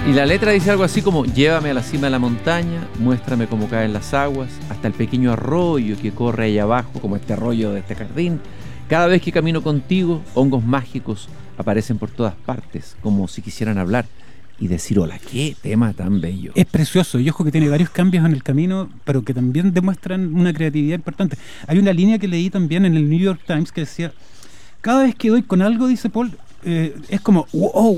Y la letra dice algo así como: llévame a la cima de la montaña, muéstrame cómo caen las aguas, hasta el pequeño arroyo que corre allá abajo, como este arroyo de este jardín. Cada vez que camino contigo, hongos mágicos aparecen por todas partes, como si quisieran hablar y decir hola. ¡Qué tema tan bello! Es precioso, y ojo que tiene varios cambios en el camino, pero que también demuestran una creatividad importante. Hay una línea que leí también en el New York Times que decía: cada vez que doy con algo, dice Paul, es como, oh,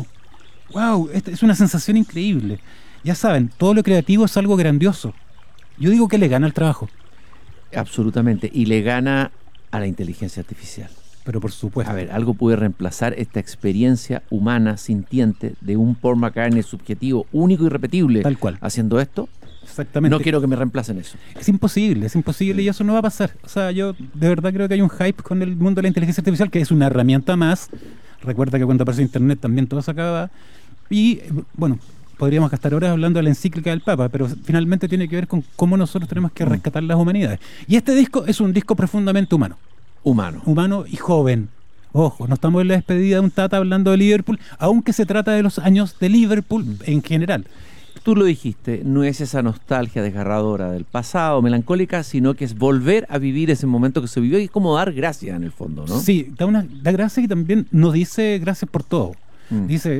wow, es una sensación increíble. Ya saben, todo lo creativo es algo grandioso. Yo digo que le gana al trabajo. Absolutamente, y le gana a la inteligencia artificial. Pero por supuesto. A ver, algo puede reemplazar esta experiencia humana, sintiente, de un Paul McCartney subjetivo, único y repetible. Tal cual. Haciendo esto. Exactamente. No quiero que me reemplacen eso. Es imposible y eso no va a pasar. O sea, yo de verdad creo que hay un hype con el mundo de la inteligencia artificial, que es una herramienta más. Recuerda que cuando apareció Internet también todo se acababa. Y bueno, podríamos gastar horas hablando de la encíclica del Papa, pero finalmente tiene que ver con cómo nosotros tenemos que rescatar las humanidades. Y este disco es un disco profundamente humano. Humano y joven. Ojo, no estamos en la despedida de un Tata hablando de Liverpool, aunque se trata de los años de Liverpool en general. Tú lo dijiste, no es esa nostalgia desgarradora del pasado, melancólica, sino que es volver a vivir ese momento que se vivió y es como dar gracias en el fondo, ¿no? Sí, da gracias y también nos dice gracias por todo. Dice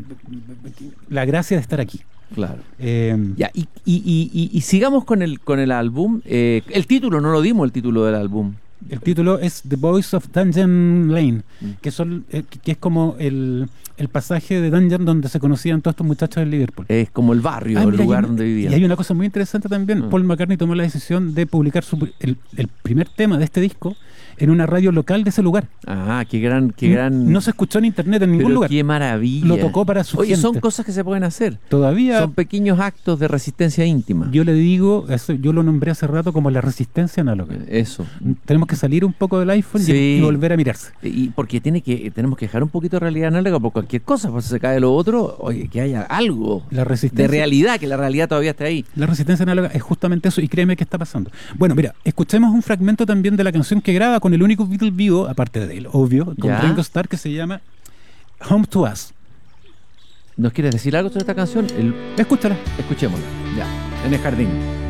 la gracia de estar aquí. Claro. Ya, y sigamos con el álbum. El título, no lo dimos, el título del álbum. El título es The Boys of Dungeon Lane, que es como el pasaje de Dungeon donde se conocían todos estos muchachos de Liverpool. Es como el barrio, el lugar donde vivían. Y hay una cosa muy interesante también. Paul McCartney tomó la decisión de publicar el primer tema de este disco en una radio local de ese lugar. Ah, qué gran... No se escuchó en internet en ningún lugar. Qué maravilla. Lo tocó para su gente. Son cosas que se pueden hacer. Todavía... Son pequeños actos de resistencia íntima. Yo le digo, yo lo nombré hace rato como la resistencia análoga. Eso. Tenemos que salir un poco del iPhone y volver a mirarse. Y porque tenemos que dejar un poquito de realidad análoga por cualquier cosa, pues se cae lo otro, oye, que haya algo de realidad, que la realidad todavía esté ahí. La resistencia análoga es justamente eso, y créeme que está pasando. Bueno, mira, escuchemos un fragmento también de la canción que graba con el único Beatle vivo, aparte de él, obvio, con Ringo Starr, que se llama Home to Us. ¿Nos quieres decir algo sobre esta canción? Escúchala. Escuchémosla, ya, en el jardín.